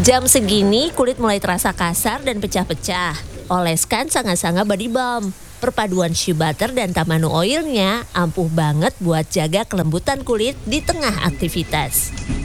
Jam segini kulit mulai terasa kasar dan pecah-pecah. Oleskan Sanga-Sanga Body Balm. Perpaduan shea butter dan tamanu oilnya ampuh banget buat jaga kelembutan kulit di tengah aktivitas.